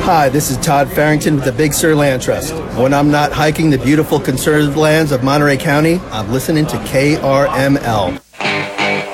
Hi, this is Todd Farrington with the Big Sur Land Trust. When I'm not hiking the beautiful conserved lands of Monterey County, I'm listening to KRML.